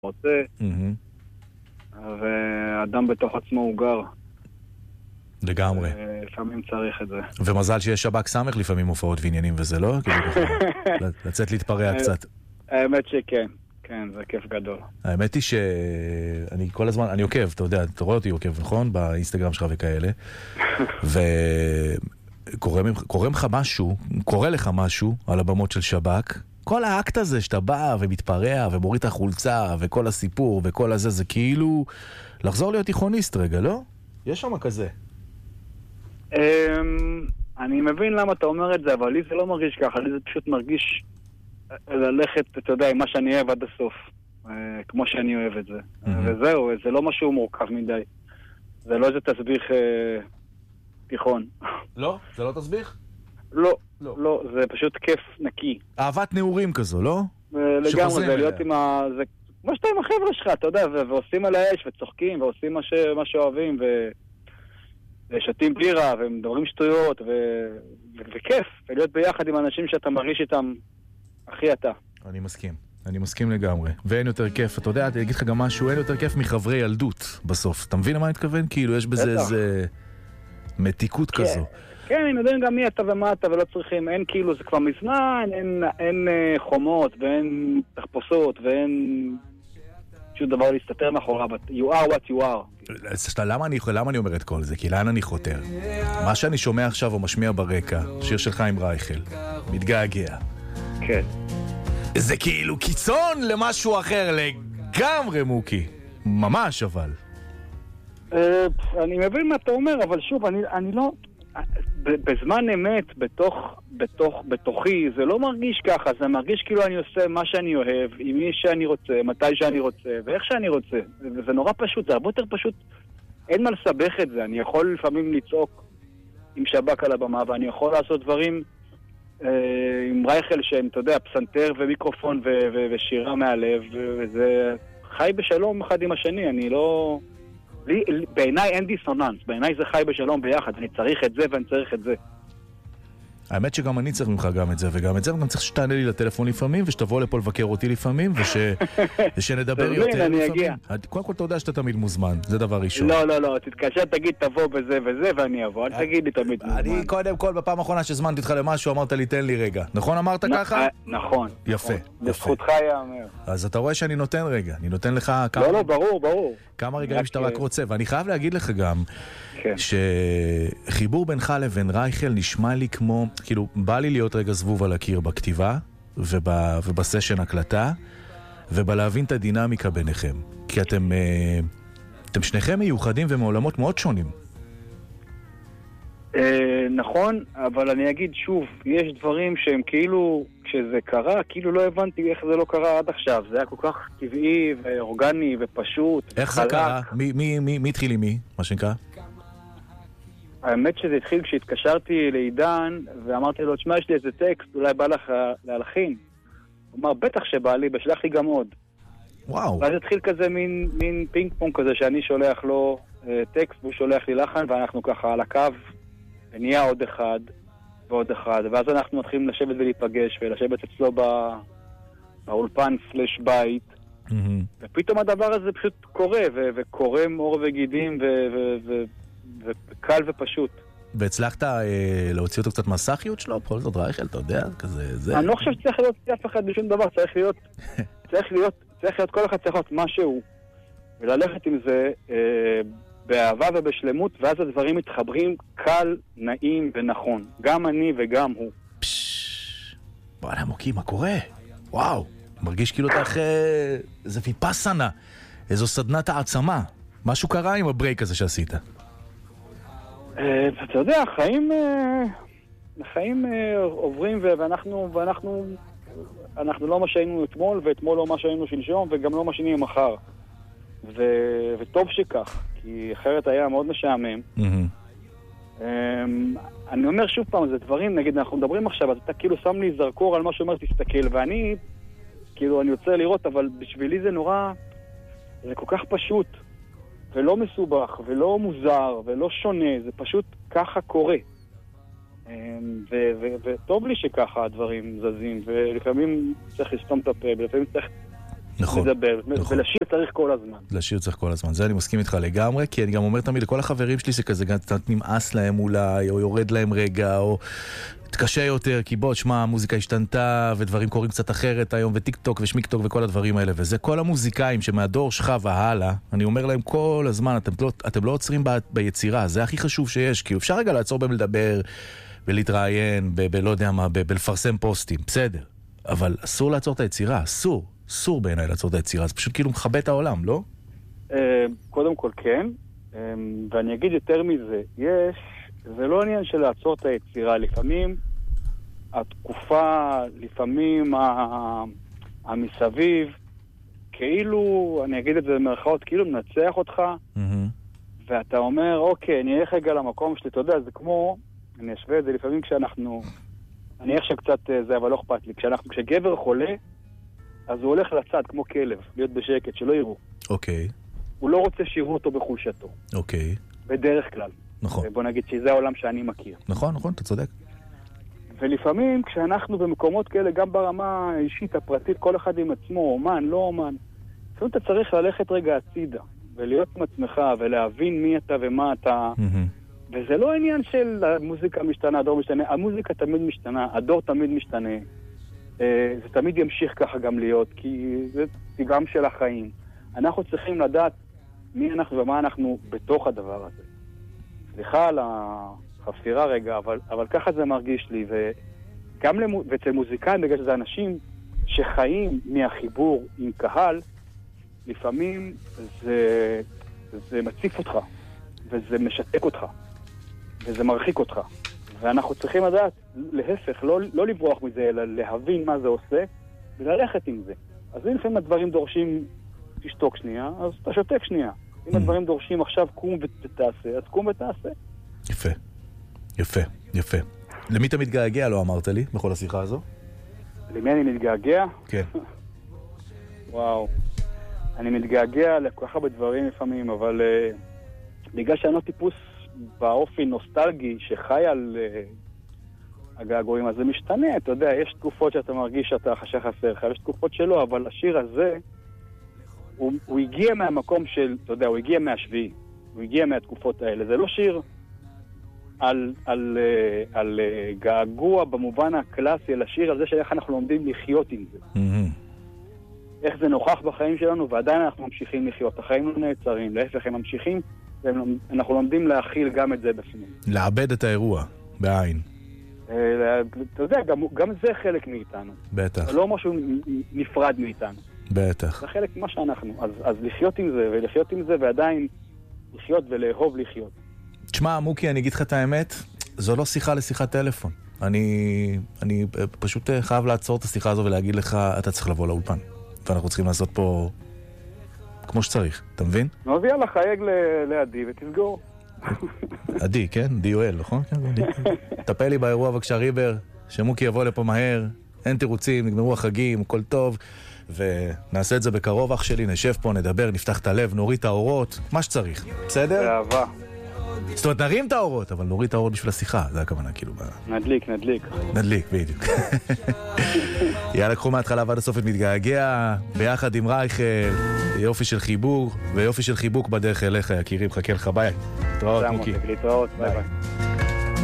רוצה, ואדם בתוך עצמו הוא גר. לגמרי. לפעמים צריך את זה. ומזל שיש שב"כ סמך לפעמים הופעות ועניינים וזה, לא? לצאת להתפרע קצת. האמת שכן. כן, זה כיף גדול. האמת היא שאני כל הזמן, אני עוקב, אתה יודע, אתה רואה אותי עוקב, נכון? באינסטגרם שלך וכאלה. וקורא לך משהו על הבמות של שב"כ. כל האקט הזה שאתה בא ומתפרע ומוריד את החולצה וכל הסיפור וכל הזה, זה כאילו לחזור להיות תיכוניסט רגע, לא? יש שם כזה. אני מבין למה אתה אומר את זה, אבל לי זה לא מרגיש ככה, לי זה פשוט מרגיש ללכת, אתה יודע, עם מה שאני אוהב עד הסוף, כמו שאני אוהב את זה. וזהו, זה לא משהו מורכב מדי. זה לא איזה תסביך תיכון. לא? זה לא תסביך? לא, לא, זה פשוט כיף נקי. אהבת נעורים כזו, לא? לגמרי, זה להיות עם ה... זה כמו שאתה עם החבר'ה שלך, אתה יודע, ועושים על האש וצוחקים, ועושים מה שאוהבים, ושתים בירה, ומדברים שטויות, וכיף, ולהיות ביחד עם אנשים שאתה מרגיש איתם הכי אתה. אני מסכים לגמרי. ואין יותר כיף, אתה יודע, אני אגיד לך גם משהו, אין יותר כיף מחברי ילדות בסוף. אתה מבין למה אני מתכוון? כאילו יש בזה איזה מתיקות כזו. כן, אני יודעים גם מי אתה ומה אתה ולא צריכים, אין כאילו, זה כבר מזמן, אין חומות ואין תחפושות ואין שום דבר להסתתר מאחוריו. You are what you are. למה אני אומר את כל זה? כי לאן אני חותר? מה שאני שומע עכשיו או משמיע ברקע, שיר של חיים רייכל, מתגעגע. כן. זה כאילו קיצון למשהו אחר לגמרי, מוקי. ממש אבל. אני מבין מה אתה אומר, אבל שוב, אני לא... בזמן אמת, בתוכי, זה לא מרגיש ככה, זה מרגיש כאילו אני עושה מה שאני אוהב, עם מי שאני רוצה, מתי שאני רוצה, ואיך שאני רוצה. וזה נורא פשוט, זה הרבה יותר פשוט. אין מה לסבך את זה, אני יכול לפעמים לצעוק עם שב"כ על הבמה, ואני יכול לעשות דברים עם רייכל שהם, אתה יודע, פסנתר ומיקרופון ושירה מהלב, וזה חי בשלום אחד עם השני, אני לא... בעיניי אין דיסוננס, בעיניי זה חי בשלום ביחד, אני צריך את זה ואני צריך את זה. האמת שגם אני צריך ממך גם את זה וגם את זה, וגם צריך שתענה לי לטלפון לפעמים, ושתבוא לפה לבקר אותי לפעמים, ושנדבר יותר לפעמים. קודם כל אתה יודע שאתה תמיד מוזמן, זה דבר ראשון. לא, תתקשר, תגיד תבוא בזה וזה ואני אבוא, אל תגיד לי תמיד מוזמן. אני קודם כל בפעם האחרונה שזמנתי אותך למשהו, אמרת לי תן לי רגע. נכון אמרת ככה? נכון. יפה. לזכותך יאמר. אז אתה רואה שאני נותן רגע, אני נותן לך כמה... לא, ברור. כמה רגעים שאתה רק רוצה, ואני חייב להגיד לך גם שחיבור בינך לבין רייכל נשמע לי כמו, כאילו, בא לי להיות רגע זבוב על הקיר בכתיבה ובסשן הקלטה ובלהבין את הדינמיקה ביניכם, כי אתם שניכם מיוחדים ומעולמות מאוד שונים. נכון, אבל אני אגיד שוב, יש דברים שהם כאילו, כשזה קרה, כאילו לא הבנתי איך זה לא קרה עד עכשיו. זה היה כל כך טבעי ואורגני ופשוט. איך זה קרה? מי התחיל עם מי, מה שנקרא? האמת שזה התחיל כשהתקשרתי לעידן ואמרתי לו, תשמע, יש לי איזה טקסט, אולי בא לך להלחין. הוא אמר, בטח שבא לי, בשלח לי גם עוד. וואו. ואז התחיל כזה מין פינג פונג כזה שאני שולח לו טקסט והוא שולח לי לחן, ואנחנו ככה על הקו ונהיה עוד אחד ועוד אחד, ואז אנחנו מתחילים לשבת ולהיפגש ולשבת אצלו באולפן סלש בית, ופתאום הדבר הזה פשוט קורה וקורם עור וגידים וקל ופשוט. והצלחת להוציא אותו קצת מהסחיות שלו? בכל זאת רייכל, אתה יודע, כזה זה... אני לא חושב שצריך להיות אף אחד בשום דבר, צריך להיות כל אחד צריך להיות משהו וללכת עם זה באהבה ובשלמות, ואז הדברים מתחברים קל, נעים ונכון. גם אני וגם הוא. בוא'נה מוקי, מה קורה? וואו, מרגיש כאילו אתה אחרי איזה ויפאסנה, איזו סדנת העצמה. משהו קרה עם הברייק הזה שעשית. אתה יודע, החיים עוברים ואנחנו לא מה שהיינו אתמול, ואתמול לא מה שהיינו שלשום, וגם לא מה שהיינו מחר. וטוב שכך, כי אחרת היה מאוד משעמם. אני אומר שוב פעם, זה דברים, נגיד, אנחנו מדברים עכשיו, אז אתה כאילו שם לי זרקור על מה שאומר תסתכל, ואני, כאילו, אני רוצה לראות, אבל בשבילי זה נורא, זה כל כך פשוט, ולא מסובך, ולא מוזר, ולא שונה, זה פשוט ככה קורה. וטוב לי שככה הדברים זזים, ולפעמים צריך לסתום את הפה, ולפעמים צריך נכון, לדבר, נכון. ולשיר צריך כל הזמן. לשיר צריך כל הזמן, זה אני מסכים איתך לגמרי, כי אני גם אומר תמיד לכל החברים שלי שכזה גם קצת נמאס להם אולי, או יורד להם רגע, או תקשה יותר, כי בוא, שמה, המוזיקה השתנתה, ודברים קורים קצת אחרת היום, וטיק טוק ושמיק טוק וכל הדברים האלה, וזה כל המוזיקאים שמהדור שלך והלאה, אני אומר להם כל הזמן, אתם לא עוצרים ביצירה, זה הכי חשוב שיש, כי אפשר רגע לעצור בהם לדבר, ולהתראיין, לא יודע מה, בלפרסם פוסטים, בסדר, אבל אסור לעצור את היצירה, אסור בעיניי לעצור את היצירה, זה פשוט כאילו מכבה את העולם, לא? קודם כל כן, ואני אגיד יותר מזה, זה לא עניין של לעצור את היצירה, לפעמים התקופה, לפעמים המסביב, כאילו, אני אגיד את זה במרכאות, כאילו מנצח אותך, ואתה אומר, אוקיי, אני אלך רגע למקום שלי, אתה יודע, זה כמו, אני אשווה את זה לפעמים כשאנחנו, אני איך שקצת זה, אבל לא אכפת לי, כשגבר חולה, אז הוא הולך לצד כמו כלב, להיות בשקט, שלא יראו. אוקיי. הוא לא רוצה שיראו אותו בחולשתו. אוקיי. בדרך כלל. נכון. בוא נגיד שזה העולם שאני מכיר. נכון, אתה צודק. ולפעמים כשאנחנו במקומות כאלה, גם ברמה האישית, הפרטית, כל אחד עם עצמו, אומן, לא אומן, לפעמים אתה צריך ללכת רגע הצידה, ולהיות עם עצמך, ולהבין מי אתה ומה אתה. וזה לא עניין של המוזיקה משתנה, הדור משתנה, המוזיקה תמיד משתנה, הדור תמיד משתנה. זה תמיד ימשיך ככה גם להיות, כי זה טבעם של החיים. אנחנו צריכים לדעת מי אנחנו ומה אנחנו בתוך הדבר הזה. סליחה על החפירה רגע, אבל ככה זה מרגיש לי, ואצל מוזיקאים, בגלל שזה אנשים שחיים מהחיבור עם קהל, לפעמים זה מציף אותך, וזה משתק אותך, וזה מרחיק אותך. ואנחנו צריכים לדעת, להפך, לא לברוח מזה, אלא להבין מה זה עושה, וללכת עם זה. אז אם לפעמים הדברים דורשים תשתוק שנייה, אז אתה שותק שנייה. אם הדברים דורשים עכשיו קום ותעשה, אז קום ותעשה. יפה. למי אתה מתגעגע, לא אמרת לי, בכל השיחה הזו? למי אני מתגעגע? כן. וואו. אני מתגעגע לככה בדברים לפעמים, אבל בגלל שאני לא טיפוס באופי נוסטלגי שחי על הגעגועים, אז זה משתנה, אתה יודע, יש תקופות שאתה מרגיש שאתה חסר לך, יש תקופות שלא, אבל השיר הזה, הוא הגיע מהמקום של, אתה יודע, הוא הגיע מהשביעי, הוא הגיע מהתקופות האלה, זה לא שיר על געגוע במובן הקלאסי, אלא שיר על זה שאיך אנחנו לומדים לחיות עם זה. איך זה נוכח בחיים שלנו, ועדיין אנחנו ממשיכים לחיות, החיים לא נעצרים, להפך הם ממשיכים, ואנחנו לומדים להכיל גם את זה בפנים. לעבד את האירוע, בעין. אתה יודע, גם זה חלק מאיתנו. בטח. זה לא משהו נפרד מאיתנו. בטח. זה חלק ממה שאנחנו. אז לחיות עם זה, ולחיות עם זה, ועדיין לחיות ולאהוב לחיות. תשמע, מוקי, אני אגיד לך את האמת, זו לא שיחה לשיחת טלפון. אני פשוט חייב לעצור את השיחה הזו ולהגיד לך, אתה צריך לבוא לאולפן. ואנחנו צריכים לעשות פה כמו שצריך, אתה מבין? אז יאללה, חייג לעדי ותסגור. עדי, כן? די יואל, נכון? טפל לי באירוע בבקשה ריבר, שמוקי יבוא לפה מהר, אין תירוצים, נגמרו החגים, הכל טוב, ונעשה את זה בקרוב, אח שלי, נשב פה, נדבר, נפתח את הלב, נוריד את האורות, מה שצריך, בסדר? באהבה. זאת אומרת, נרים את האורות, אבל נוריד את האורות בשביל השיחה, זה הכוונה, כאילו. נדליק, בדיוק. יאללה, קחו מההתחלה ועד הסוף את מתגעגע, ביחד עם רייכל, יופי של חיבור, ויופי של חיבוק בדרך אליך, יקירים, חכה לך, ביי. להתראות, מוקי. להתראות, ביי.